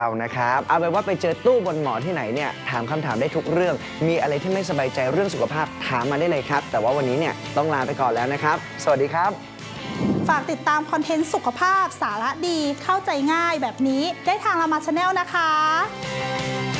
เอานะครับเอาเป็นว่าไปเจอตู้บนหมอที่ไหนเนี่ยถามคำถามได้ทุกเรื่องมีอะไรที่ไม่สบายใจเรื่องสุขภาพถามมาได้เลยครับแต่ว่าวันนี้เนี่ยต้องลาไปก่อนแล้วนะครับสวัสดีครับฝากติดตามคอนเทนต์สุขภาพสาระดีเข้าใจง่ายแบบนี้ได้ทางรามาชาแนลนะคะ